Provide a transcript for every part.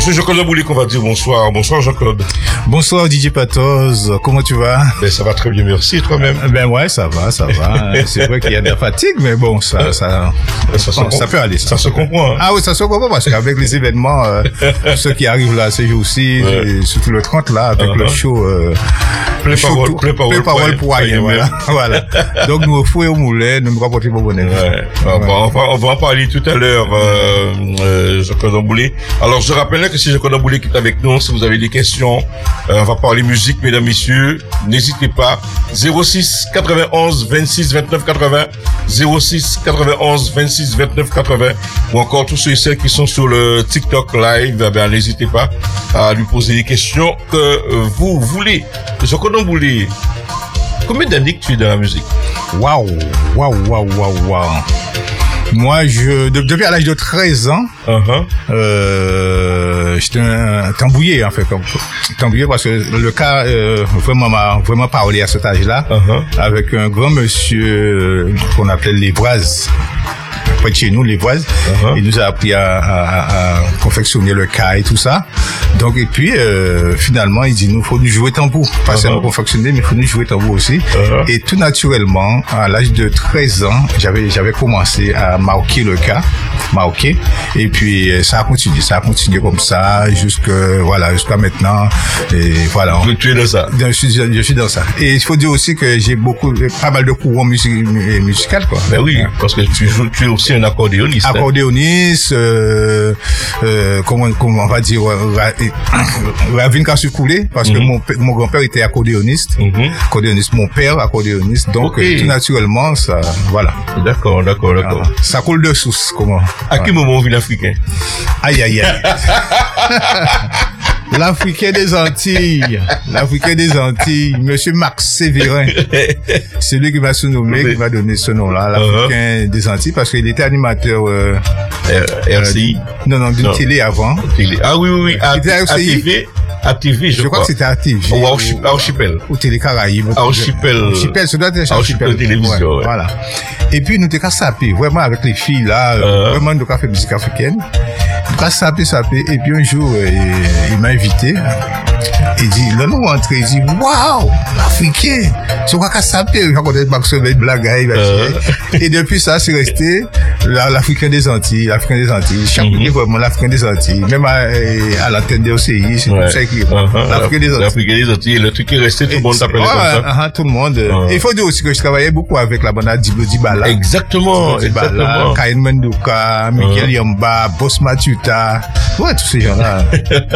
Monsieur Jean-Claude Boulé qu'on va dire bonsoir. Bonsoir Jean-Claude. Bonsoir DJ Patoz, comment tu vas? Ben, ça va très bien, merci, toi-même. Ben ouais, ça va. C'est vrai qu'il y a de la fatigue, mais bon, ça peut aller. Ça se comprend. Hein. Ah oui, ça se comprend parce qu'avec les événements, ceux qui arrivent là ces jours-ci, surtout le 30 là, avec le show, plein parole pour rien, voilà. Donc nous au fouet au moulin, nous rapportons bon bonheur. Ouais. Bon, on va en parler tout à l'heure, Jean-Claude Boulé. Alors je rappelle que c'est Jean-Claude Boulé qui est avec nous. Si vous avez des questions, on va parler musique, mesdames, messieurs. N'hésitez pas. 06 91 26 29 80, 06 91 26 29 80, ou encore tous ceux et celles qui sont sur le TikTok live, ben n'hésitez pas à lui poser des questions que vous voulez. Jean-Claude Boulé, combien d'années que tu es dans la musique? Waouh. Moi, depuis à l'âge de 13 ans, j'étais un tambouillé, en fait. Tambouillé parce que le cas, m'a vraiment parlé à cet âge-là, avec un grand monsieur, qu'on appelait Lévoise. Près de chez nous, Lévoise. Il nous a appris à confectionner le cas et tout ça. Donc, et puis, finalement, il dit, nous, faut nous jouer tambour. Pas seulement confectionner, mais faut nous jouer tambour aussi. Et tout naturellement, à l'âge de 13 ans, j'avais commencé à marquer le cas. Et puis, ça a continué comme ça, jusqu'à maintenant. Et voilà. Tu es dans ça? Je suis dans ça. Et il faut dire aussi que j'ai pas mal de courants musicaux, quoi. Ben oui, parce que tu es aussi un accordéoniste. Accordéoniste, comment on va dire, Ravine Kassukoulé, parce que mon grand-père était accordéoniste. Accordéoniste, mon père accordéoniste. Donc, tout naturellement, ça, voilà. D'accord. Ça coule de source, comment. À quel moment on vit l'Africain? Aïe. L'Africain des Antilles, Monsieur Max Sévérin, c'est lui qui m'a surnommé, qui m'a donné ce nom-là, l'Africain des Antilles, parce qu'il était animateur RCI. Non, d'une télé avant. Ah oui, ATV, je crois que c'était ATV. Ou Archipel. Ou Télé Caraïbes. Archipel, ça doit être Archipel télévision. Ouais. Voilà. Et puis, nous t'es sapé, vraiment avec les filles là, vraiment nous fait musique africaine. Nous sapé. Et puis un jour, il m'a invité. Il dit, là, nous rentrons, il dit, waouh, l'Africain. C'est quoi qu'à sapé? Il racontait Max Sévérin, blague, et depuis ça, c'est resté l'Africain des Antilles. Chaque côté, vraiment, l'Africain des Antilles. Même à l'antenne de OCI, c'est tout ça qui est. L'Africain des Antilles, le truc qui est resté, tout le monde s'appelait comme ça. Tout le monde. Il faut dire aussi que je travaillais beaucoup avec la bande Diblo Dibala. Exactement. Kain Mendoka, Michael Yamba, Boss Matuta. Ouais, tous ces gens-là.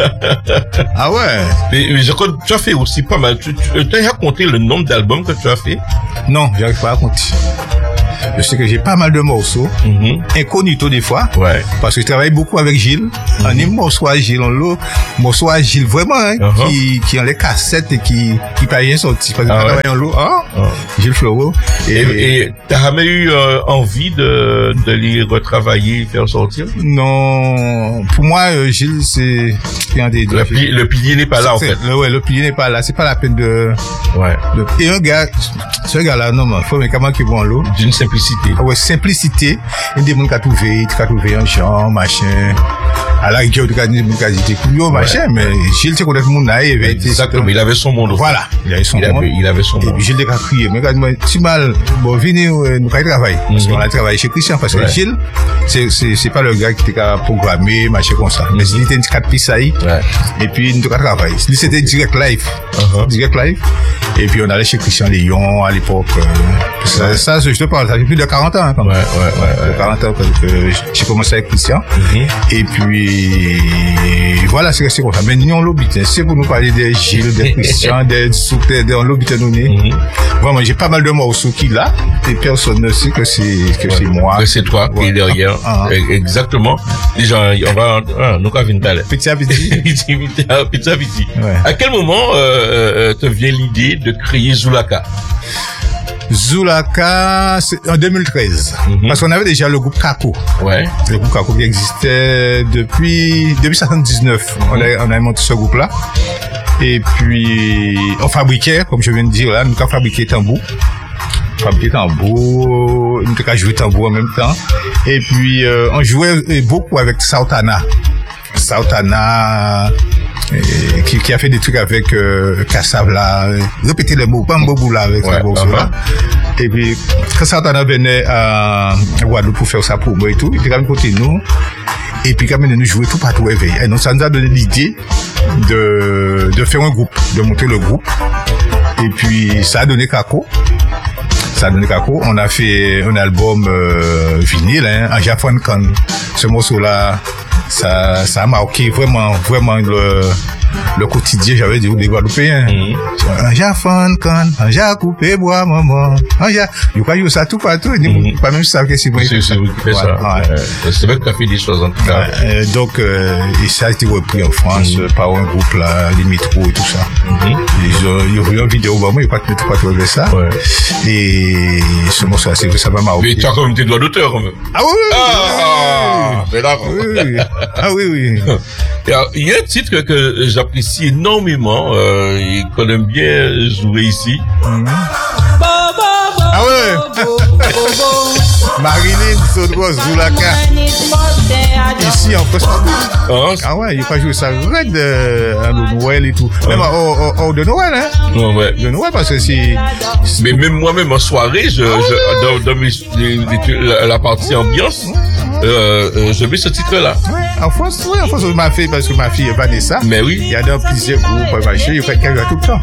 Ah ouais. Mais tu as fait aussi pas mal. Tu as raconté le nombre d'albums que tu as fait? Non, j'arrive pas à compter. Je sais que j'ai pas mal de morceaux, incognito des fois, parce que je travaille beaucoup avec Gilles. On est morceau à Gilles, vraiment, qui ont les cassettes et qui pas rien sorti, parce que travaille en l'eau, Gilles Floro. Et t'as jamais eu envie de les retravailler, faire sortir? Non, pour moi, Gilles, c'est un des deux. Le pilier n'est pas là, en fait. Le pilier n'est pas là, c'est pas la peine de. Et ce gars-là, non, mais faut mais comment qu'il va en l'eau? D'une simplicité. Simplicité. Il dit, mon qu'a trouvé un genre, machin. À la rigueur, il dit, mon qu'a dit, machin, mais Gilles, c'est qu'on a tout le monde là, exactement, il avait son monde. Voilà. Il avait son monde. Et puis, Gilles, il a crié, mais quand il m'a dit, mal, bon, venez, nous, quand il travaille. Parce qu'on a travaillé chez Christian, parce que Gilles, c'est pas le gars qui était programmé, machin comme ça. Mais il était une 4 pissailles. Et puis, nous, quand travaille. Lui, c'était direct live. Et puis, on allait chez Christian Léon, à l'époque. Ça, je te parle, ça fait plus de 40 ans, quand même. Ouais. 40 ans que j'ai commencé avec Christian. Et puis, voilà, c'est resté comme ça. Mais nous, on l'obite. C'est pour nous parler de Gilles, de Christian, de on l'obite nous. Vraiment, j'ai pas mal de morceaux qu'il a. Et personne ne sait que c'est moi. Que c'est toi qui est derrière. Exactement. Déjà, nous, quand vient d'aller. Petit à petit. À quel moment, te vient l'idée de créer Zoulaka? Zoulaka, c'est en 2013. Parce qu'on avait déjà le groupe Kako. Le groupe Kako qui existait depuis 79. On a monté ce groupe-là. Et puis, on fabriquait, comme je viens de dire là, nous avons fabriqué tambour. Nous avons joué tambour en même temps. Et puis, on jouait beaucoup avec Sautana. Sautana, qui a fait des trucs avec Cassavla, répéter les mots, Bamboboula avec sa bourse là. Et puis, quand Sautana venait à Guadeloupe pour faire ça pour moi et tout, il était quand même côté nous. Et puis, quand même, nous jouer tout partout réveil. Et donc, ça nous a donné l'idée de faire un groupe, de monter le groupe. Et puis, ça a donné Kako. On a fait un album vinyle, en Jafan Kan. Ce morceau-là, ça a marqué vraiment le quotidien, j'avais dit, des Guadeloupéens. En Jafan Kan, en Jacoupé bois, maman. Je crois que ça tout partout. Pas même ça que c'est moi. C'est vous qui faites ça. C'est vrai que tu as fait des choses en tout cas. Donc, et ça a été repris en France par un groupe là, les Métros et tout ça. Ils ont vu une vidéo, moi, il n'y a pas trouvé ça. Et ce morceau, ça m'a marqué. Mais tu as quand même tes droits d'auteur, quand même. Ah oui! Ah, mais là, ah oui. Il y a un titre que j'apprécie énormément, et qu'on aime bien jouer ici. Ah ouais! Marilyn Sodros Zoulaka. Ici en France. Ah ouais, il faut jouer ça red de Noël et tout. Même hors de Noël, hein? Ouais. De Noël parce que c'est. Mais même moi-même en soirée, dans la partie ambiance, je mets ce titre-là. En France, on m'a fait parce que ma fille est Vanessa. Mais oui. Il y a dans plusieurs groupes, il y a quelqu'un tout le temps.